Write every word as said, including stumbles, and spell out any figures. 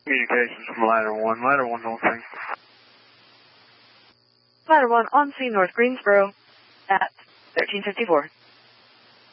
Communications from Ladder one. Ladder one, don't think. Ladder one on scene, North Greensboro, at thirteen fifty-four.